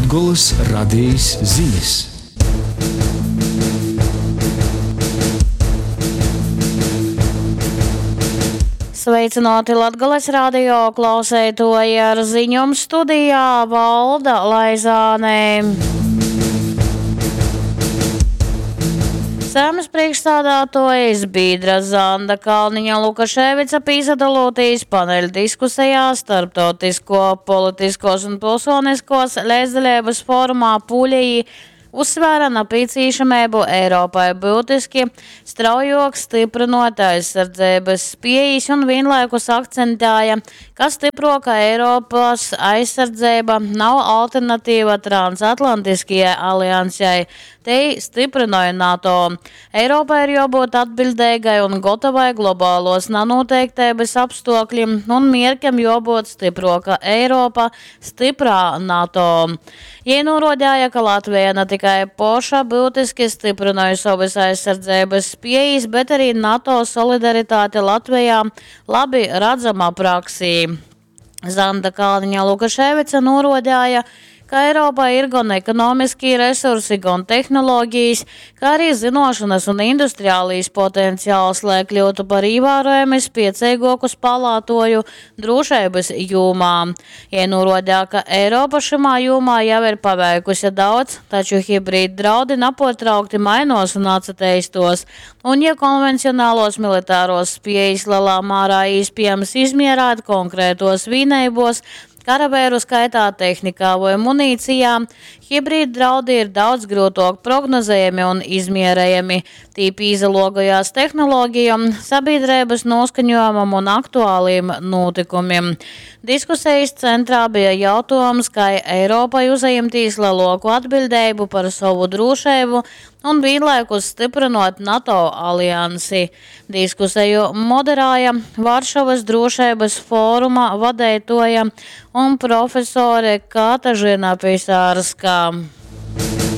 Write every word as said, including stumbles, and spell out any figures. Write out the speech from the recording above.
Latgoles radijas ziņas. Sveicināti Latgoles radio klausētoji, ar ziņojumu studijā Valda Laizāne. Saeimas priekšstādātojas Bīdra Zanda Kalniņa Lukaševica pīsadalūtīs paneļa diskusijā starptautisko politiskos un pilsoniskos līdzdalības formā Puļeji uzsvēra napīcīšamību Eiropai būtiski straujāk stiprinot aizsardzības pieejas un vienlaikus akcentēja, ka stiproka Eiropas aizsardzība nav alternatīva transatlantiskajai aliansei. Te stiprināja NATO. Eiropai ir jābūt atbildīgai un gatavai globālos nenoteiktības apstākļiem un mierkam jābūt stiproka Eiropa, stiprā NATO. Jie norādīja, ka Latvija ne tikai poša būtiski stiprināja savas aizsardzības pieejas, bet arī NATO solidaritāte Latvijā labi redzama praksī. Zanda Kalniņa Lukaševica norādīja, ka Eiropā ir gan ekonomiski resursi, gan tehnoloģijas, kā arī zinošanas un industriālijas potenciāls, lai kļūtu par ievērojami spēcīgāku spēlētāju drošības jomā. Ja norādīja, ka Eiropa šajā jomā jau ir paveikusi daudz, taču hibrīda draudi nepārtraukti mainos un atsateistos, un ja konvencionālos militāros spējas lielā mērā iespējams izmierāt konkrētos vienībos, karavēru skaitā, tehnikā vai munīcijā, hibrīda draudi ir daudz grūtāk prognozējami un izmērējami, tīpi izalogajās tehnoloģijām, sabiedrības noskaņojumam un aktuāliem notikumiem. Diskusijas centrā bija jautājums, kā Eiropai uzņemtīs lielāku atbildību par savu drošību un vienlaikus stiprinot NATO aliansi. Diskusiju moderēja Varšavas drošības fóruma vadītāja un profesore Katažina Pisārska.